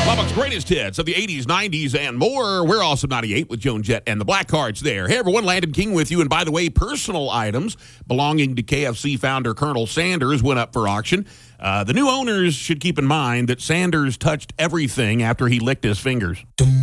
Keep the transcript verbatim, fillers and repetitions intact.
Bubba's greatest hits of the eighties, nineties, and more. We're also ninety-eight with Joan Jett and the Blackhearts there. Hey, everyone, Landon King with you. And by the way, personal items belonging to K F C founder Colonel Sanders went up for auction. Uh, the new owners should keep in mind that Sanders touched everything after he licked his fingers. Dum,